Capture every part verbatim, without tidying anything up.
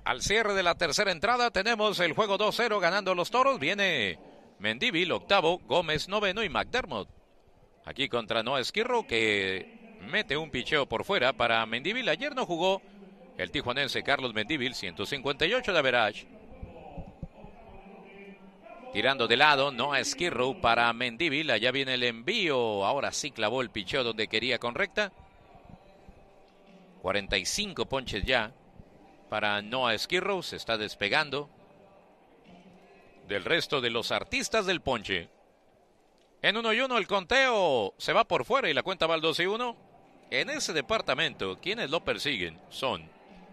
Al cierre de la tercera entrada tenemos el juego dos cero ganando los Toros. Viene Mendívil, octavo, Gómez, noveno y McDermott. Aquí contra Noah Skirrow, que mete un picheo por fuera para Mendívil. Ayer no jugó el tijuanense Carlos Mendívil, ciento cincuenta y ocho de average. Tirando de lado, Noah Skirrow para Mendívil. Allá viene el envío. Ahora sí clavó el picheo donde quería con recta. cuarenta y cinco ponches ya para Noah Skirrow. Se está despegando del resto de los artistas del ponche. En uno y uno el conteo se va por fuera y la cuenta va al dos y uno. En ese departamento, quienes lo persiguen son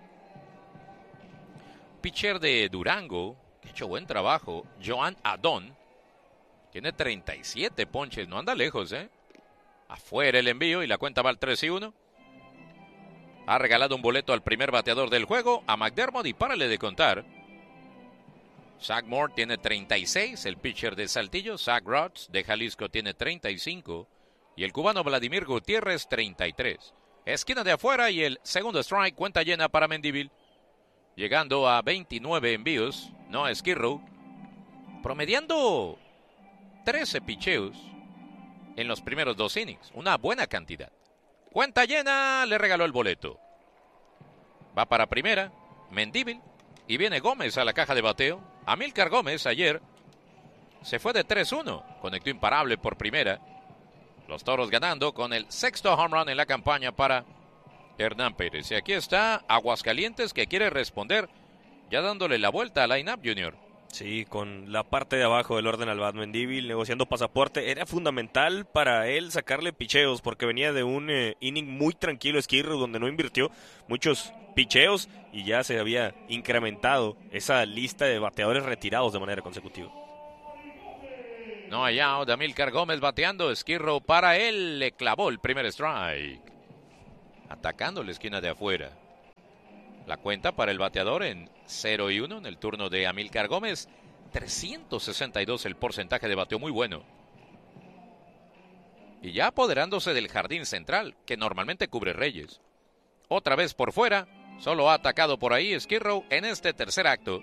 pitcher de Durango, que ha hecho buen trabajo, Joan Adón. Tiene treinta y siete ponches, no anda lejos, ¿eh? Afuera el envío y la cuenta va al tres y uno. Ha regalado un boleto al primer bateador del juego, a McDermott, y párale de contar. Zach Moore tiene treinta y seis, el pitcher de Saltillo. Zach Rotz de Jalisco tiene treinta y cinco. Y el cubano Vladimir Gutiérrez, treinta y tres. Esquina de afuera y el segundo strike, cuenta llena para Mendívil. Llegando a veintinueve envíos, Noah Skirrow, promediando trece picheos en los primeros dos innings. Una buena cantidad. Cuenta llena, le regaló el boleto. Va para primera, Mendívil, y viene Gómez a la caja de bateo. Amílcar Gómez ayer se fue de tres uno, conectó imparable por primera. Los Toros ganando con el sexto home run en la campaña para Hernán Pérez. Y aquí está Aguascalientes, que quiere responder, ya dándole la vuelta al line-up, Junior. Sí, con la parte de abajo del orden al bat. Mendívil negociando pasaporte. Era fundamental para él sacarle picheos, porque venía de un eh, inning muy tranquilo Skirrow, donde no invirtió muchos picheos y ya se había incrementado esa lista de bateadores retirados de manera consecutiva. No hay out, Amílcar Gómez bateando. Skirrow para él, le clavó el primer strike, atacando la esquina de afuera. La cuenta para el bateador en cero y uno en el turno de Amílcar Gómez. trescientos sesenta y dos el porcentaje de bateo, muy bueno. Y ya apoderándose del jardín central, que normalmente cubre Reyes. Otra vez por fuera, solo ha atacado por ahí Skirrow en este tercer acto.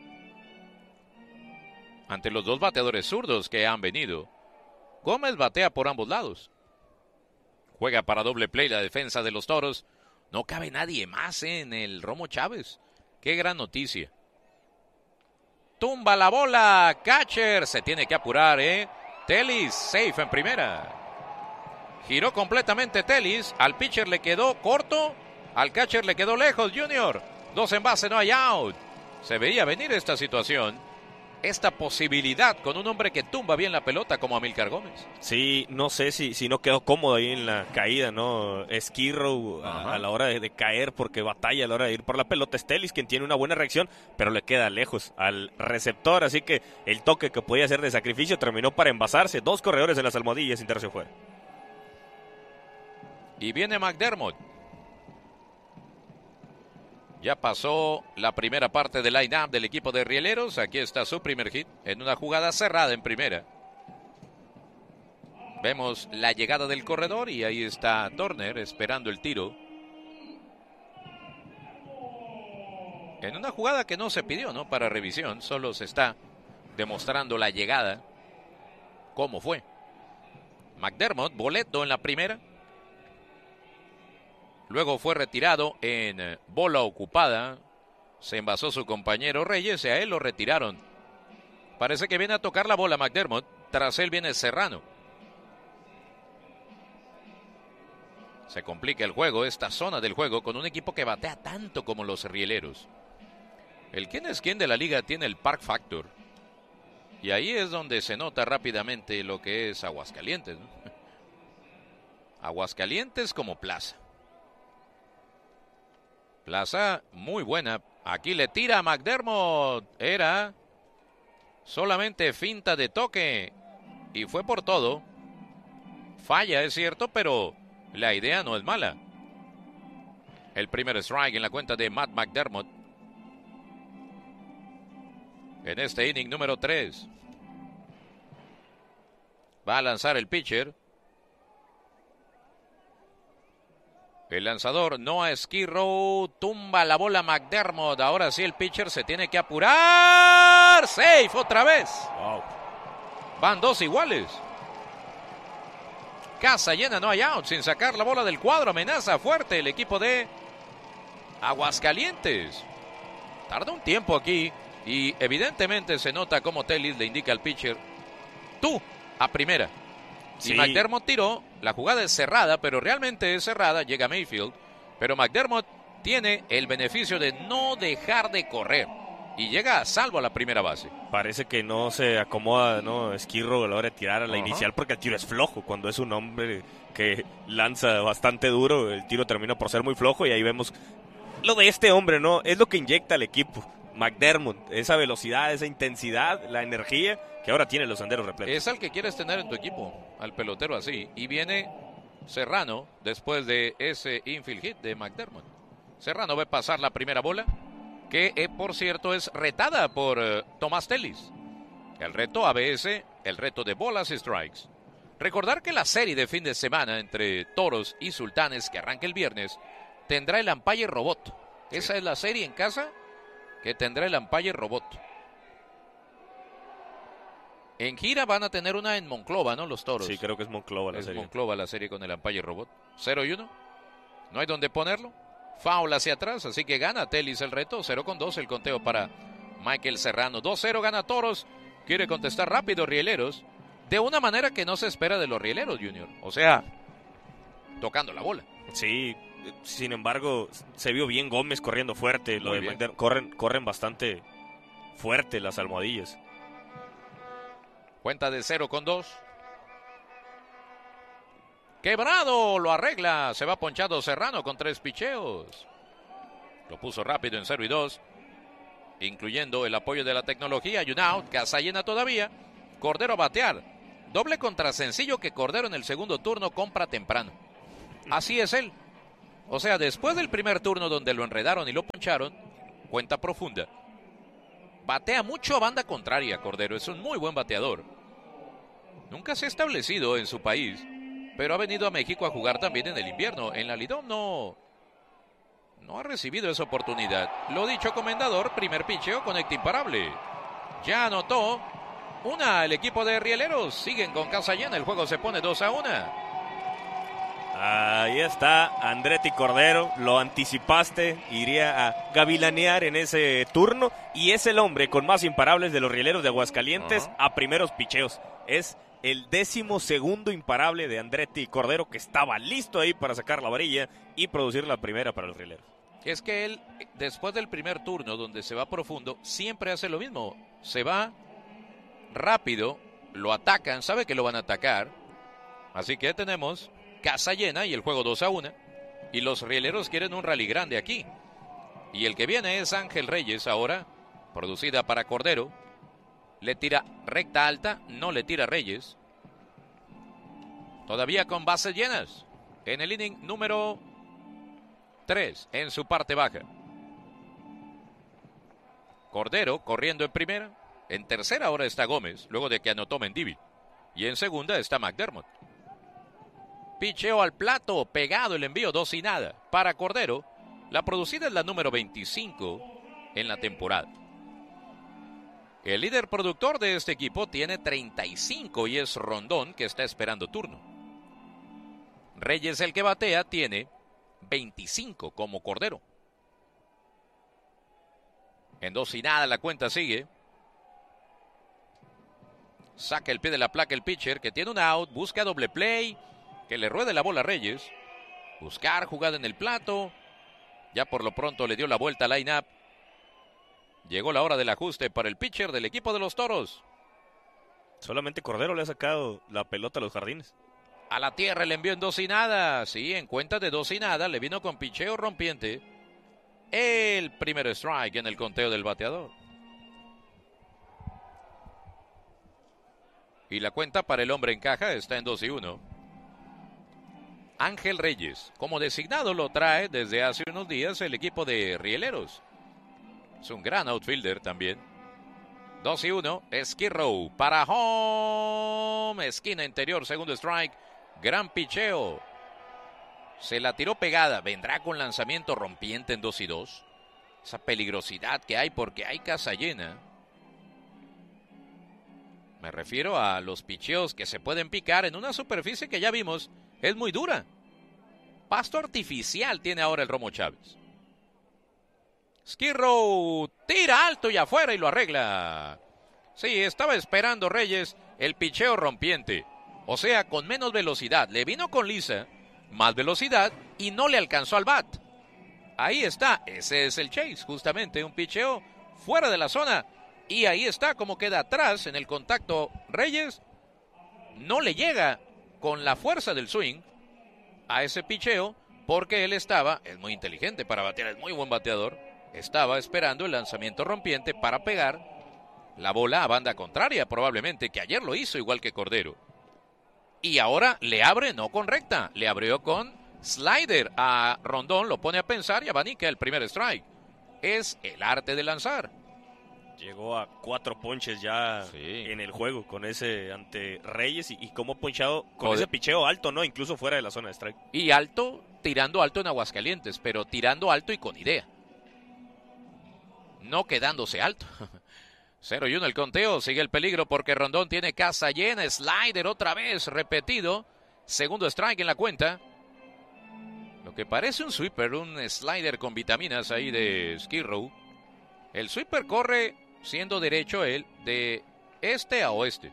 Ante los dos bateadores zurdos que han venido, Gómez batea por ambos lados. Juega para doble play la defensa de los Toros. No cabe nadie más en el Romo Chávez. Qué gran noticia. Tumba la bola. Catcher. Se tiene que apurar, ¿eh? Telis, safe en primera. Giró completamente Telis. Al pitcher le quedó corto. Al catcher le quedó lejos, Junior. Dos en base, no hay out. Se veía venir esta situación. Esta posibilidad con un hombre que tumba bien la pelota como Amílcar Gómez. Sí, no sé si, si no quedó cómodo ahí en la caída, ¿no? Skirrow a, a la hora de, de caer, porque batalla a la hora de ir por la pelota. Telis, quien tiene una buena reacción, pero le queda lejos al receptor, así que el toque que podía ser de sacrificio terminó para envasarse. Dos corredores en las almohadillas, sin tercio fuera. Y viene McDermott. Ya pasó la primera parte del line-up del equipo de Rieleros. Aquí está su primer hit en una jugada cerrada en primera. Vemos la llegada del corredor y ahí está Turner esperando el tiro. En una jugada que no se pidió, ¿no? Para revisión, solo se está demostrando la llegada. ¿Cómo fue? McDermott, boleto en la primera. Luego fue retirado en bola ocupada. Se envasó su compañero Reyes y a él lo retiraron. Parece que viene a tocar la bola McDermott. Tras él viene Serrano. Se complica el juego, esta zona del juego, con un equipo que batea tanto como los Rieleros. El quién es quién de la liga tiene el Park Factor. Y ahí es donde se nota rápidamente lo que es Aguascalientes, ¿no? Aguascalientes como plaza. Plaza muy buena. Aquí le tira a McDermott. Era solamente finta de toque. Y fue por todo. Falla, es cierto, pero la idea no es mala. El primer strike en la cuenta de Matt McDermott. En este inning número tres. Va a lanzar el pitcher. El lanzador Noah Skirrow tumba la bola McDermott. Ahora sí el pitcher se tiene que apurar. Safe otra vez. Wow. Van dos iguales. Casa llena, no hay out. Sin sacar la bola del cuadro. Amenaza fuerte el equipo de Aguascalientes. Tarda un tiempo aquí. Y evidentemente se nota como Telis le indica al pitcher: tú a primera. Si Sí. McDermott tiró, la jugada es cerrada, pero realmente es cerrada, llega Mayfield, pero McDermott tiene el beneficio de no dejar de correr y llega a salvo a la primera base. Parece que no se acomoda, ¿no? Esquirro a la hora de tirar a la Ajá. inicial porque el tiro es flojo. Cuando es un hombre que lanza bastante duro, el tiro termina por ser muy flojo y ahí vemos lo de este hombre, ¿no? Es lo que inyecta al equipo. McDermott, esa velocidad, esa intensidad, la energía que ahora tiene los senderos repletos. Es al que quieres tener en tu equipo, al pelotero así. Y viene Serrano después de ese infield hit de McDermott. Serrano ve pasar la primera bola, que eh, por cierto es retada por eh, Tomás Telis. El reto A B S, el reto de bolas y strikes. Recordar que la serie de fin de semana entre Toros y Sultanes, que arranca el viernes, tendrá el umpire robot. Esa es la serie en casa que tendrá el umpire robot. En gira van a tener una en Monclova, ¿no? Los Toros. Sí, creo que es Monclova la Es serie. Monclova la serie con el umpire robot. cero y uno. No hay donde ponerlo. Foul hacia atrás, así que gana Telis el reto. cero con dos el conteo para Michael Serrano. dos cero gana Toros. Quiere contestar rápido Rieleros. De una manera que no se espera de los Rieleros, Junior. O sea, tocando la bola. Sí, sin embargo, se vio bien Gómez corriendo fuerte. Lo Muy de bien. McDermott, corren, corren bastante fuerte las almohadillas. Cuenta de cero con dos. Quebrado lo arregla. Se va ponchado Serrano con tres picheos. Lo puso rápido en cero y dos. Incluyendo el apoyo de la tecnología. Y un out. Casa llena todavía. Cordero a batear. Doble contra sencillo que Cordero en el segundo turno compra temprano. Así es él. O sea, después del primer turno donde lo enredaron y lo poncharon, cuenta profunda. Batea mucho a banda contraria, Cordero. Es un muy buen bateador. Nunca se ha establecido en su país, pero ha venido a México a jugar también en el invierno. En la Lidom no, no ha recibido esa oportunidad. Lo dicho, comendador, primer picheo, conecta imparable. Ya anotó una el equipo de Rieleros. Siguen con casa llena. El juego se pone dos a uno. Ahí está Andretti Cordero, lo anticipaste, iría a gavilanear en ese turno y es el hombre con más imparables de los Rieleros de Aguascalientes. Ajá. A primeros picheos. Es el décimo segundo imparable de Andretti Cordero, que estaba listo ahí para sacar la varilla y producir la primera para los Rieleros. Es que él, después del primer turno, donde se va profundo, siempre hace lo mismo. Se va rápido, lo atacan, sabe que lo van a atacar. Así que tenemos casa llena y el juego dos a uno. Y los Rieleros quieren un rally grande aquí. Y el que viene es Ángel Reyes ahora, producida para Cordero. Le tira recta alta, no le tira Reyes. Todavía con bases llenas. En el inning número tres, en su parte baja. Cordero corriendo en primera. En tercera ahora está Gómez, luego de que anotó Mendívil. Y en segunda está McDermott. Picheo al plato, pegado el envío, dos y nada. Para Cordero, la producida es la número veinticinco en la temporada. El líder productor de este equipo tiene treinta y cinco y es Rondón, que está esperando turno. Reyes, el que batea, tiene veinticinco como Cordero. En dos y nada la cuenta sigue. Saca el pie de la placa el pitcher, que tiene un out, busca doble play, que le ruede la bola a Reyes. Buscar jugada en el plato. Ya por lo pronto le dio la vuelta al line-up. Llegó la hora del ajuste para el pitcher del equipo de los Toros. Solamente Cordero le ha sacado la pelota a los jardines. A la tierra le envió en dos y nada. Sí, en cuenta de dos y nada. Le vino con picheo rompiente. El primer strike en el conteo del bateador. Y la cuenta para el hombre en caja está en dos y uno. Ángel Reyes, como designado, lo trae desde hace unos días el equipo de Rieleros. Es un gran outfielder también. dos y uno, Skirrow para home. Esquina interior, segundo strike. Gran picheo. Se la tiró pegada. Vendrá con lanzamiento rompiente en dos y dos. Esa peligrosidad que hay porque hay casa llena. Me refiero a los picheos que se pueden picar en una superficie que ya vimos es muy dura. Pasto artificial tiene ahora el Romo Chávez. Skid Row tira alto y afuera y lo arregla. Sí, estaba esperando Reyes el picheo rompiente. O sea, con menos velocidad. Le vino con lisa, más velocidad y no le alcanzó al bat. Ahí está, ese es el chase, justamente un picheo fuera de la zona. Y ahí está como queda atrás en el contacto Reyes. No le llega con la fuerza del swing a ese picheo porque él estaba, es muy inteligente para batear, es muy buen bateador. Estaba esperando el lanzamiento rompiente para pegar la bola a banda contraria, probablemente, que ayer lo hizo igual que Cordero. Y ahora le abre no con recta, le abrió con slider a Rondón, lo pone a pensar y abanica el primer strike. Es el arte de lanzar. Llegó a cuatro ponches ya sí. en el juego con ese ante Reyes y, y cómo ponchado con Joder. ese picheo alto, ¿no? Incluso fuera de la zona de strike. Y alto, tirando alto en Aguascalientes, pero tirando alto y con idea. No quedándose alto. cero y uno el conteo, sigue el peligro porque Rondón tiene casa llena, slider otra vez, repetido. Segundo strike en la cuenta. Lo que parece un sweeper, un slider con vitaminas ahí de Skid Row. El sweeper corre siendo derecho él de este a oeste.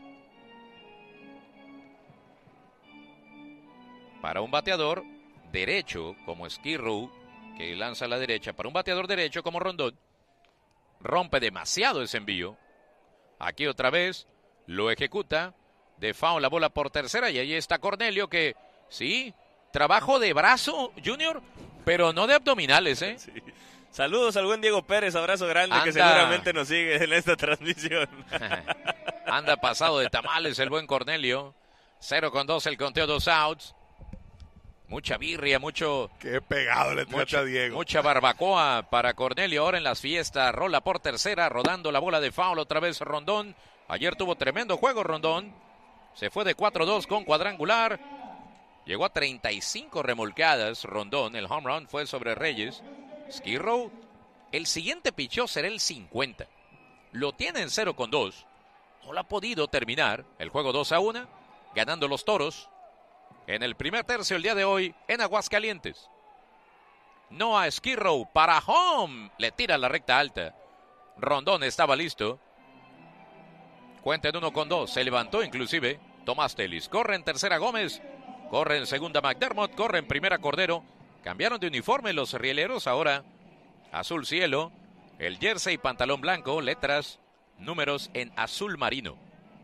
Para un bateador derecho como Skid Row, que lanza a la derecha, para un bateador derecho como Rondón, rompe demasiado ese envío. Aquí otra vez lo ejecuta. De foul la bola por tercera y ahí está Cornelio que, sí, trabajo de brazo, Junior, pero no de abdominales, ¿eh? Sí. Saludos al buen Diego Pérez, abrazo grande Anda. que seguramente nos sigue en esta transmisión. Anda pasado de tamales el buen Cornelio. cero con dos el conteo, dos outs. Mucha birria, mucho... Qué pegado le trata a Diego. Mucha barbacoa para Cornelio ahora en las fiestas. Rola por tercera, rodando la bola de foul otra vez Rondón. Ayer tuvo tremendo juego Rondón. Se fue de cuatro dos con cuadrangular. Llegó a treinta y cinco remolcadas Rondón. El home run fue sobre Reyes. Skid Row, el siguiente picheo será el cincuenta. Lo tiene en cero con dos. No lo ha podido terminar. El juego dos a uno. Ganando los Toros. En el primer tercio el día de hoy en Aguascalientes. Noah Skid Row para home. Le tira la recta alta. Rondón estaba listo. Cuenta en uno con dos. Se levantó inclusive Tomás Telis. Corre en tercera Gómez. Corre en segunda McDermott. Corre en primera Cordero. Cambiaron de uniforme los rieleros. Ahora azul cielo. El jersey pantalón blanco. Letras, números en azul marino.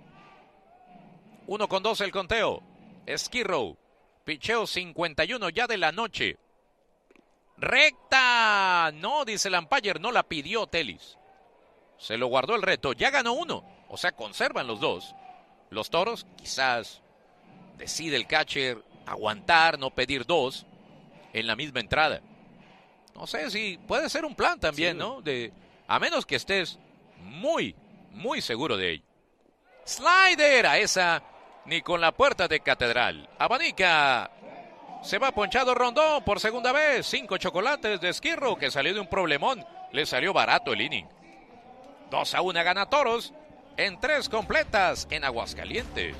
uno con dos el conteo. Skid Row. Picheo cincuenta y uno ya de la noche. Recta. No, dice el umpire. No la pidió Telis. Se lo guardó el reto. Ya ganó uno. O sea, conservan los dos. Los Toros, quizás decide el catcher aguantar, no pedir dos en la misma entrada. No sé si puede ser un plan también, sí. ¿no? De, a menos que estés muy, muy seguro de ello. Slider a esa, ni con la puerta de Catedral. Abanica. Se va ponchado Rondón por segunda vez. Cinco chocolates de Skid Row que salió de un problemón. Le salió barato el inning. dos a uno gana Toros. En tres completas en Aguascalientes.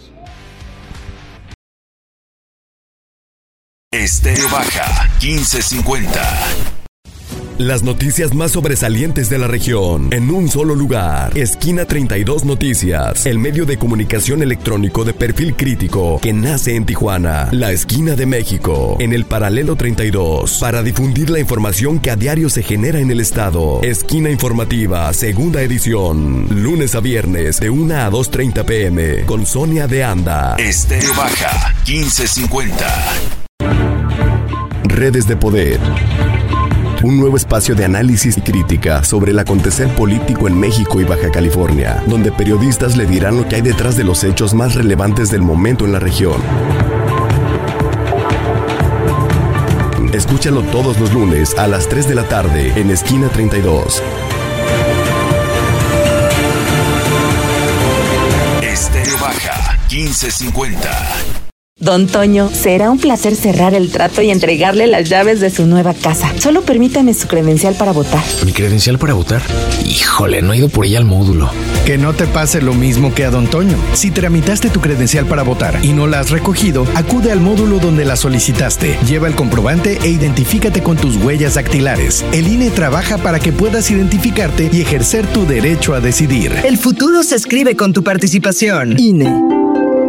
Estéreo Baja quince cincuenta. Las noticias más sobresalientes de la región en un solo lugar. Esquina treinta y dos Noticias, el medio de comunicación electrónico de perfil crítico que nace en Tijuana, la esquina de México, en el paralelo treinta y dos, para difundir la información que a diario se genera en el estado. Esquina informativa, segunda edición, lunes a viernes de una a dos treinta pm, con Sonia de Anda. Estéreo Baja quince cincuenta. Redes de Poder. Un nuevo espacio de análisis y crítica sobre el acontecer político en México y Baja California, donde periodistas le dirán lo que hay detrás de los hechos más relevantes del momento en la región. Escúchalo todos los lunes a las tres de la tarde en Esquina treinta y dos. Estéreo Baja quince cincuenta. Don Toño, será un placer cerrar el trato y entregarle las llaves de su nueva casa. Solo permítame su credencial para votar. ¿Mi credencial para votar? Híjole, no he ido por ella al módulo. Que no te pase lo mismo que a Don Toño. Si tramitaste tu credencial para votar y no la has recogido, acude al módulo donde la solicitaste. Lleva el comprobante e identifícate con tus huellas dactilares. El I N E trabaja para que puedas identificarte y ejercer tu derecho a decidir. El futuro se escribe con tu participación. I N E.